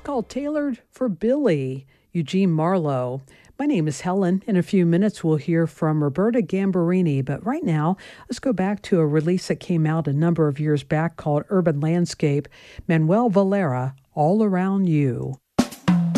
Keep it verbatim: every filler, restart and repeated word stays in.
called Tailored for Billy, Eugene Marlowe. My name is Helen. In a few minutes, we'll hear from Roberta Gambarini. But right now, let's go back to a release that came out a number of years back called Urban Landscape, Manuel Valera, All Around You.